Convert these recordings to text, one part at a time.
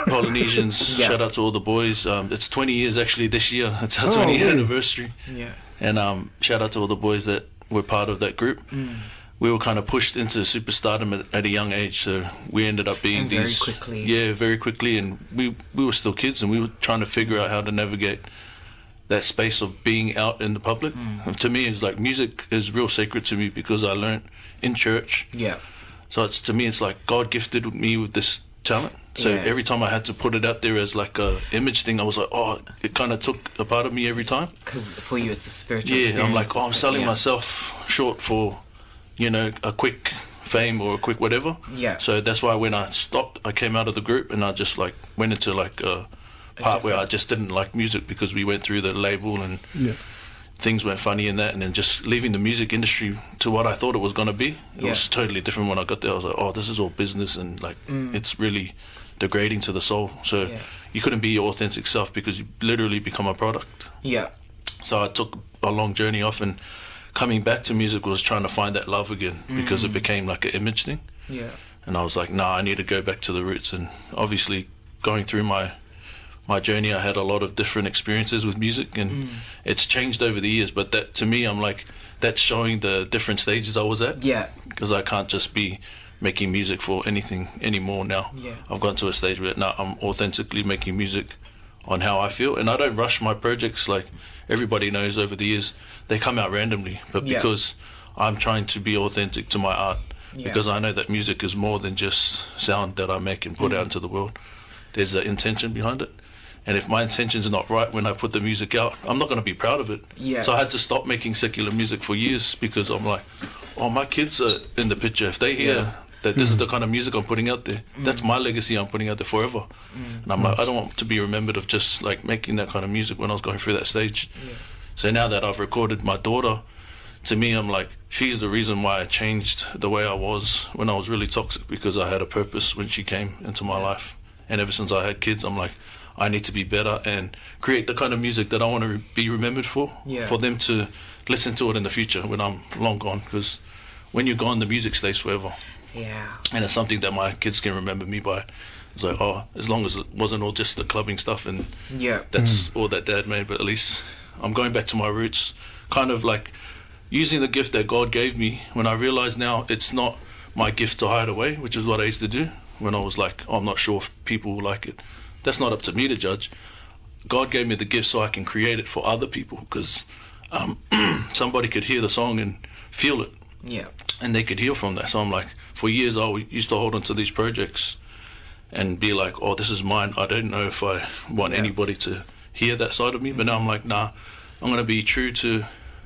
Polynesians. Yeah. Shout out to all the boys. It's 20 years actually this year. It's our Oh, 20th really? anniversary. Yeah. And shout out to all the boys that were part of that group. We were kind of pushed into superstardom at a young age, so we ended up being And very these quickly. Yeah, very quickly, and we were still kids, and we were trying to figure out how to navigate that space of being out in the public. And to me, it's like music is real sacred to me because I learned in church. Yeah. So it's, to me, it's like God gifted me with this talent. So Yeah. every time I had to put it out there as like a image thing, I was like, oh, it kind of took a part of me every time. Because for you, it's a spiritual Yeah, I'm experience. like, oh, I'm selling Yeah. myself short for, you know, a quick fame or a quick whatever. Yeah. So that's why when I stopped, I came out of the group and I just like went into like a part where I just didn't like music because we went through the label and Yeah. things went funny in that, and then just leaving the music industry to what I thought it was going to be. It Yeah. was totally different when I got there. I was like, oh, this is all business, and like it's really degrading to the soul. So Yeah. you couldn't be your authentic self because you literally become a product. Yeah. So I took a long journey off, and coming back to music was trying to find that love again because it became like an image thing. Yeah. And I was like, nah, I need to go back to the roots. And obviously going through my journey, I had a lot of different experiences with music, and it's changed over the years. But that, to me, I'm like, that's showing the different stages I was at. Yeah. Because I can't just be making music for anything anymore now. Yeah. I've gotten to a stage where now I'm authentically making music on how I feel, and I don't rush my projects. Like everybody knows, over the years they come out randomly, but Yeah. because I'm trying to be authentic to my art, Yeah. because I know that music is more than just sound that I make and put out into the world. There's an intention behind it, and if my intention's not right when I put the music out, I'm not going to be proud of it. Yeah. So I had to stop making secular music for years because I'm like, oh, my kids are in the picture. If they hear Yeah. that this is the kind of music I'm putting out there, that's my legacy I'm putting out there forever. And I'm like, I don't want to be remembered of just like making that kind of music when I was going through that stage. Yeah. So now that I've recorded my daughter, to me, I'm like, she's the reason why I changed the way I was when I was really toxic, because I had a purpose when she came into my life. And ever since I had kids, I'm like, I need to be better and create the kind of music that I want to be remembered for them to listen to it in the future when I'm long gone. Because when you're gone, the music stays forever. Yeah. And it's something that my kids can remember me by. It's like, oh, as long as it wasn't all just the clubbing stuff and Yeah. that's all that dad made, but at least I'm going back to my roots, kind of like using the gift that God gave me. When I realize now it's not my gift to hide away, which is what I used to do when I was like, oh, I'm not sure if people will like it. That's not up to me to judge. God gave me the gift so I can create it for other people, because somebody could hear the song and feel it, Yeah. and they could heal from that. So I'm like, for years I used to hold on to these projects and be like, oh, this is mine. I don't know if I want Yeah. anybody to hear that side of me. But now I'm like, nah, I'm going to be true to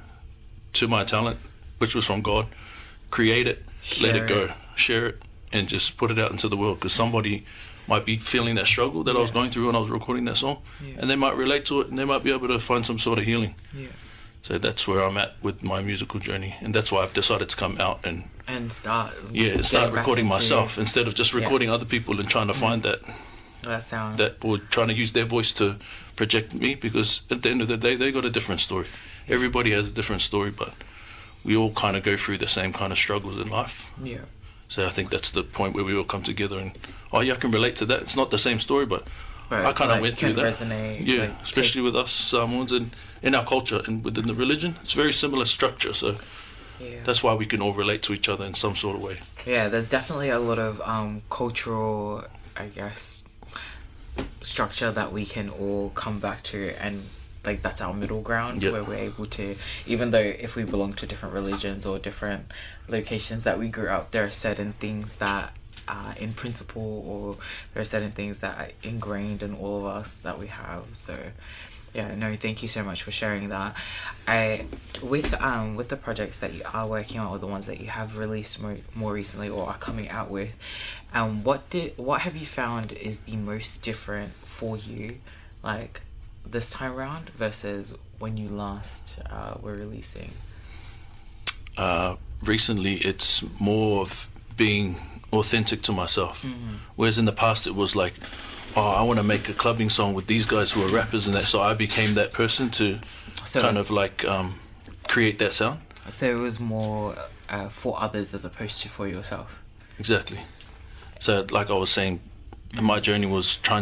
my talent, which was from God. Create it, let Share it go, it. share it, and just put it out into the world, because somebody might be feeling that struggle that I was Yeah. going through when I was recording that song, Yeah. and they might relate to it, and they might be able to find some sort of healing. Yeah. So that's where I'm at with my musical journey, and that's why I've decided to come out and Start start back recording into myself instead of just recording other people and trying to find that sound. or trying to use their voice to project me, because at the end of the day they got a different story. Everybody has a different story, but we all kind of go through the same kind of struggles in life. Yeah. So I think that's the point where we all come together and, oh yeah, I can relate to that. It's not the same story, but But I kind of like, went through can that. resonate, Yeah, like, especially with us Samoans and in our culture and within the religion, it's very similar structure. So Yeah. that's why we can all relate to each other in some sort of way. Yeah, there's definitely a lot of cultural, I guess, structure that we can all come back to, and like that's our middle ground, Yeah. where we're able to, even though if we belong to different religions or different locations that we grew up, there are certain things that are in principle, or there are certain things that are ingrained in all of us that we have. So yeah, no, thank you so much for sharing that. With the projects that you are working on, or the ones that you have released more recently or are coming out with, what have you found is the most different for you, like this time around versus when you last were releasing? Recently, it's more of being authentic to myself. Whereas in the past, it was like, oh, I want to make a clubbing song with these guys who are rappers and that. So I became that person to kind of like create that sound. So it was more for others as opposed to for yourself. Exactly. So like I was saying, my journey was trying